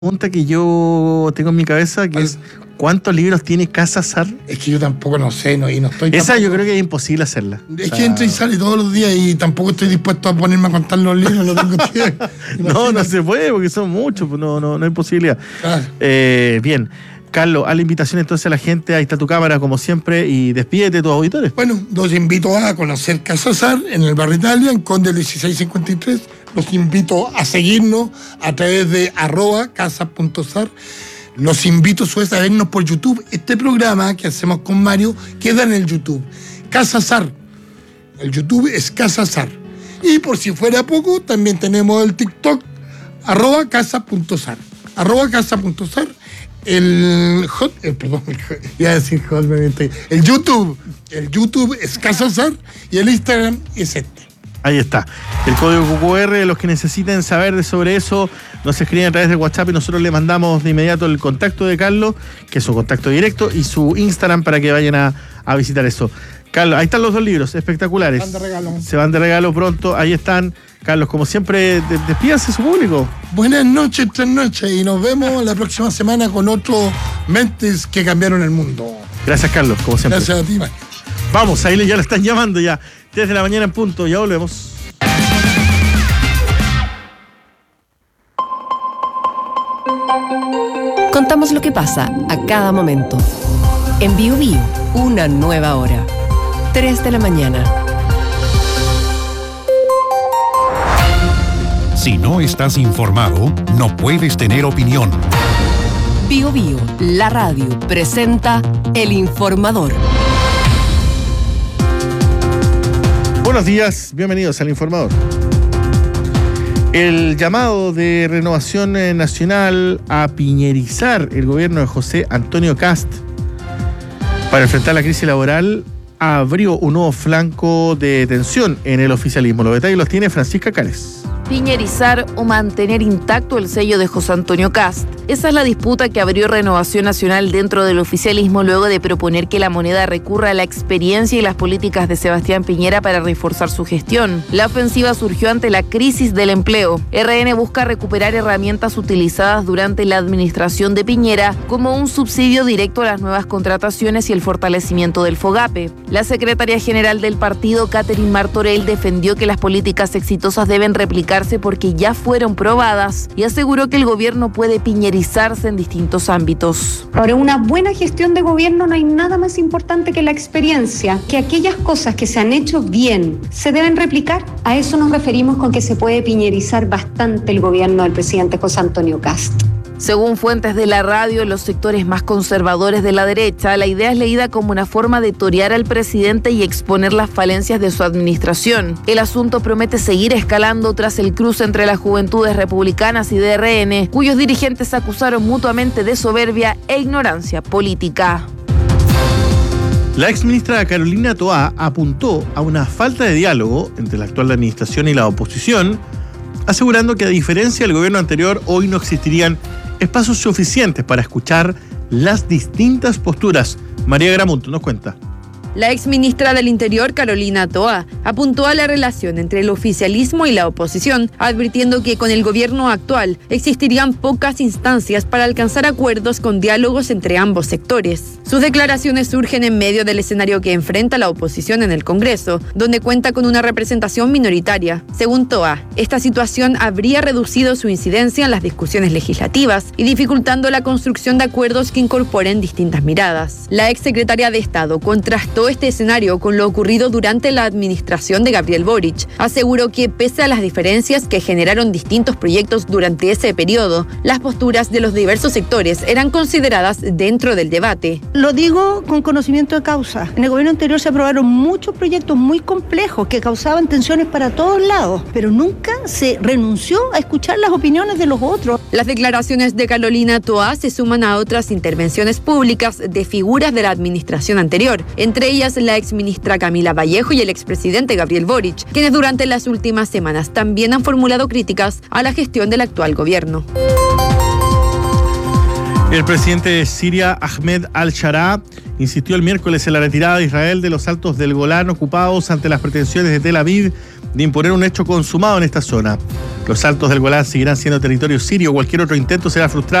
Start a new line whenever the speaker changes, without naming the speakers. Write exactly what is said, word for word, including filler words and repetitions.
pregunta que yo tengo en mi cabeza, que es ¿cuántos libros tiene Casa Sar?
Es que yo tampoco no sé, no, y no estoy...
Esa
tampoco...
yo creo que es imposible hacerla.
Es
o sea...
que entra y sale todos los días y tampoco estoy dispuesto a ponerme a contar los libros, no tengo tiempo.
No, no se puede porque son muchos, no, no, no hay posibilidad.
Claro.
Eh, bien, Carlos, a la invitación entonces a la gente, ahí está tu cámara como siempre y despídete de tus auditores.
Bueno, los invito a conocer Casa Sar en el barrio Italia, en Conde dieciséis cincuenta y tres. Los invito a seguirnos a través de arroba casa punto sar. Los invito a vernos por YouTube. Este programa que hacemos con Mario queda en el YouTube. Casa Sar. El YouTube es Casa Sar. Y por si fuera poco, también tenemos el TikTok, arroba casa punto sar. Arroba casa punto sar. El hot, el, perdón, el, iba a decir hot, el YouTube. El YouTube es Casa Sar y el Instagram es este.
Ahí está. El código Q R, los que necesiten saber de sobre eso, nos escriben a través de WhatsApp y nosotros le mandamos de inmediato el contacto de Carlos, que es su contacto directo, y su Instagram para que vayan a, a visitar eso. Carlos, ahí están los dos libros, espectaculares.
Van de regalo.
Se van de regalo pronto, ahí están. Carlos, como siempre, de, despídase su público.
Buenas noches, tres noches, y nos vemos la próxima semana con otros mentes que cambiaron el mundo.
Gracias, Carlos, como siempre.
Gracias a ti, Mario.
Vamos, ahí ya lo están llamando ya. Desde la mañana en punto, ya volvemos.
Contamos lo que pasa a cada momento. En Bio Bio, una nueva hora. tres de la mañana.
Si no estás informado, no puedes tener opinión.
Bio Bio, la radio, presenta El Informador.
Buenos días, bienvenidos al Informador. El llamado de Renovación Nacional a piñerizar el gobierno de José Antonio Kast para enfrentar la crisis laboral abrió un nuevo flanco de tensión en el oficialismo. Los detalles los tiene Francisca Cárez.
Piñerizar o mantener intacto el sello de José Antonio Kast. Esa es la disputa que abrió Renovación Nacional dentro del oficialismo luego de proponer que la moneda recurra a la experiencia y las políticas de Sebastián Piñera para reforzar su gestión. La ofensiva surgió ante la crisis del empleo. R N busca recuperar herramientas utilizadas durante la administración de Piñera, como un subsidio directo a las nuevas contrataciones y el fortalecimiento del FOGAPE. La secretaria general del partido, Catherine Martorell, defendió que las políticas exitosas deben replicarse porque ya fueron probadas y aseguró que el gobierno puede piñerizarse en distintos ámbitos.
Para una buena gestión de gobierno no hay nada más importante que la experiencia, que aquellas cosas que se han hecho bien se deben replicar. A eso nos referimos con que se puede piñerizar bastante el gobierno del presidente José Antonio Kast.
Según fuentes de la radio, los sectores más conservadores de la derecha, la idea es leída como una forma de torear al presidente y exponer las falencias de su administración. El asunto promete seguir escalando tras el cruce entre las juventudes republicanas y de R N, cuyos dirigentes se acusaron mutuamente de soberbia e ignorancia política.
La exministra Carolina Toá apuntó a una falta de diálogo entre la actual administración y la oposición, asegurando que a diferencia del gobierno anterior, hoy no existirían espacios suficientes para escuchar las distintas posturas. María Gramunt nos cuenta.
La exministra del Interior, Carolina Toá, apuntó a la relación entre el oficialismo y la oposición, advirtiendo que con el gobierno actual existirían pocas instancias para alcanzar acuerdos con diálogos entre ambos sectores. Sus declaraciones surgen en medio del escenario que enfrenta la oposición en el Congreso, donde cuenta con una representación minoritaria. Según Toá, esta situación habría reducido su incidencia en las discusiones legislativas y dificultando la construcción de acuerdos que incorporen distintas miradas. La exsecretaria de Estado contrastó este escenario con lo ocurrido durante la administración de Gabriel Boric. Aseguró que pese a las diferencias que generaron distintos proyectos durante ese periodo, las posturas de los diversos sectores eran consideradas dentro del debate.
Lo digo con conocimiento de causa. En el gobierno anterior se aprobaron muchos proyectos muy complejos que causaban tensiones para todos lados, pero nunca se renunció a escuchar las opiniones de los otros.
Las declaraciones de Carolina Toá se suman a otras intervenciones públicas de figuras de la administración anterior, entre ellas la exministra Camila Vallejo y el expresidente Gabriel Boric, quienes durante las últimas semanas también han formulado críticas a la gestión del actual gobierno.
El presidente de Siria, Ahmed al-Sharaa, insistió el miércoles en la retirada de Israel de los altos del Golán ocupados ante las pretensiones de Tel Aviv de imponer un hecho consumado en esta zona. Los altos del Golán seguirán siendo territorio sirio. Cualquier otro intento será frustrado.